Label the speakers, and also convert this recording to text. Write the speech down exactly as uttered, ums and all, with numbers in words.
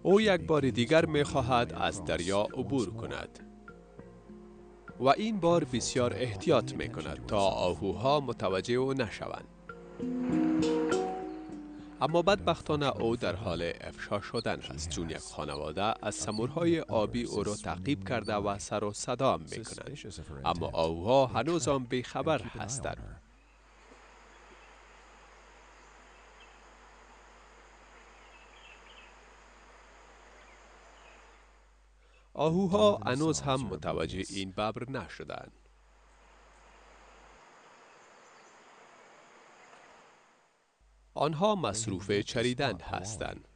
Speaker 1: او یک بار دیگر می خواهد از دریا عبور کند و این بار بسیار احتیاط می کند تا آهوها متوجه او نشوند. اما بدبختانه او در حال افشا شدن است، چون یک خانواده از سمورهای آبی او را تعقیب کرده و سر و صدا می کنند، اما آهوها هنوز هم بیخبر هستند. آهوها هنوز هم متوجه این ببر نشدند. آنها مصروف چریدن هستند.